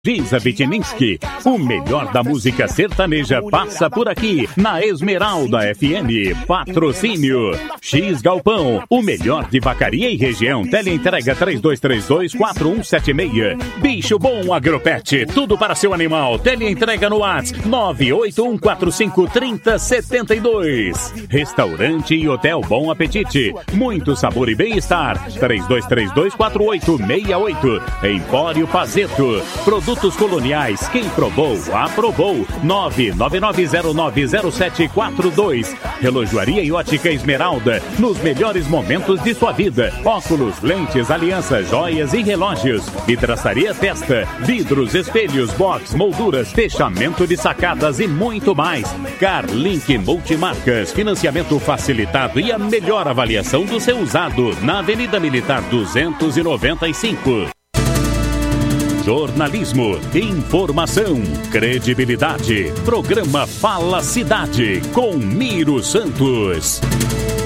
Giza Vitininski, o melhor da música sertaneja passa por aqui, na Esmeralda FM. Patrocínio X Galpão, o melhor de Vacaria e região. Teleentrega 3232-4176. Bicho Bom Agropet, tudo para seu animal. Teleentrega no WhatsApp 981453072. Restaurante e Hotel Bom Apetite, muito sabor e bem-estar. 3232-4868. Empório Pazeto, produtos coloniais, quem provou, aprovou. 999090742. Relojoaria e ótica Esmeralda, nos melhores momentos de sua vida. Óculos, lentes, alianças, joias e relógios. Vidraçaria Testa, vidros, espelhos, box, molduras, fechamento de sacadas e muito mais. Carlink Multimarcas, financiamento facilitado e a melhor avaliação do seu usado, na Avenida Militar 295. Jornalismo, informação, credibilidade. Programa Fala Cidade, com Miro Santos.